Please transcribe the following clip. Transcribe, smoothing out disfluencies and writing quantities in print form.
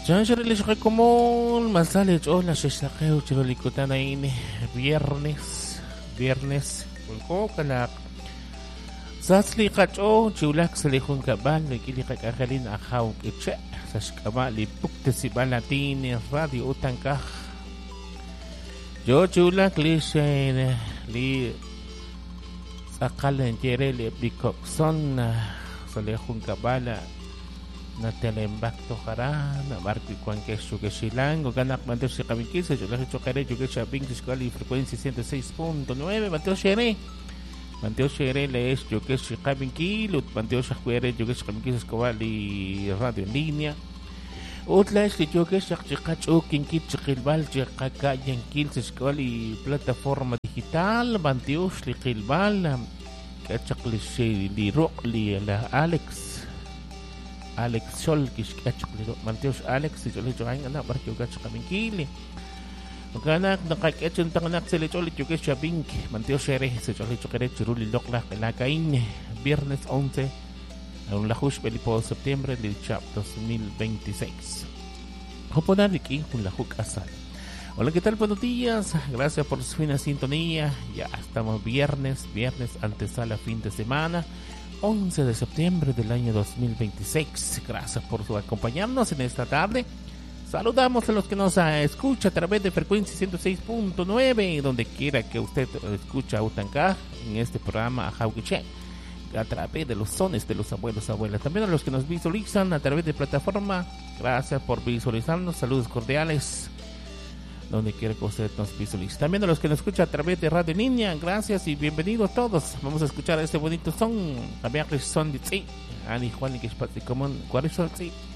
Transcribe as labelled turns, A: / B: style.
A: Chancharilis rekomol, masale chola shesakeu chirolikutan ini viernes ulko kana Satsli kacho chulak salihun kabal kili kakakalin akaw kitche saskama li pukte si balatin radio utangkah yo chulak li shen li sakalen jere li bikopson salihun kabala na telembak to kara na marki kwan kesu kesilang ganak mantel si kamikis chulak chokere juga shopping diskwali frecuencia 106.9 mantel shere Manteo Shere lees yo que si cabin kilo, Manteo Shakwere yo que si cabin kilo escovali radio en línea. Otla es que yo que si cacho kinkit chikilbal chikaka yankil se escovali plataforma digital, Manteo Shlikilbal, kachakli se li rock li la Alex Sol que kachakli Manteo Alex yo le join na barco gacho cabin kilo. Maganak nakaketsun tanganak sa licholit yung kesya bink Manteo Shere sa cholit yung keret churuli lokla kalakain Viernes 11 ang lahus pelipo Septiembre del chap 2026 Hoponan Ricky un lahuk asal. Hola, ¿qué tal? Buenos días, gracias por su fina sintonía. Ya estamos viernes antesala fin de semana 11 de septiembre del año 2026. Gracias por su acompañarnos en esta tarde. Saludamos a los que nos escucha a través de frecuencia 106.9, donde quiera que usted escucha Utancá en este programa Jauquiche, a través de los sones de los abuelos, abuelas. También a los que nos visualizan a través de plataforma, gracias por visualizarnos, saludos cordiales, donde quiera que usted nos visualice. También a los que nos escucha a través de radio en línea, gracias y bienvenidos todos. Vamos a escuchar este bonito son, también son de sí, Ani Juan y que es común, ¿cuáles son sí?